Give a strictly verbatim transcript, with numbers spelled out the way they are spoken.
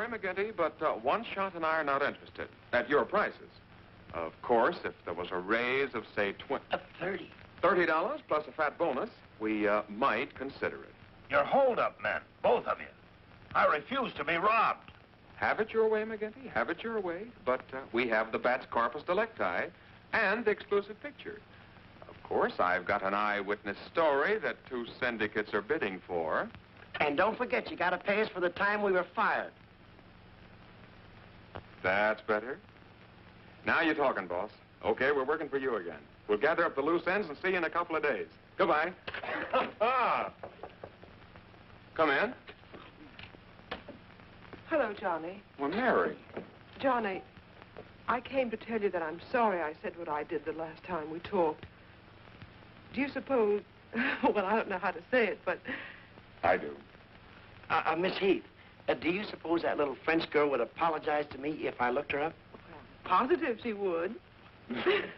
McGinty, but uh, One Shot and I are not interested. At your prices. Of course, if there was a raise of, say, twenty... Uh, thirty. thirty dollars plus a fat bonus, we uh, might consider it. You're hold-up men, both of you. I refuse to be robbed. Have it your way, McGinty. Have it your way. But uh, we have the Bats Corpus Delicti and the exclusive picture. Of course, I've got an eyewitness story that two syndicates are bidding for. And don't forget, you gotta pay us for the time we were fired. That's better. Now you're talking, boss. Okay, we're working for you again. We'll gather up the loose ends and see you in a couple of days. Goodbye. Come in. Hello, Johnny. Well, Mary. Johnny, I came to tell you that I'm sorry I said what I did the last time we talked. Do you suppose... well, I don't know how to say it, but... I do. Uh, uh, Miss Heath, uh, do you suppose that little French girl would apologize to me if I looked her up? Positive she would.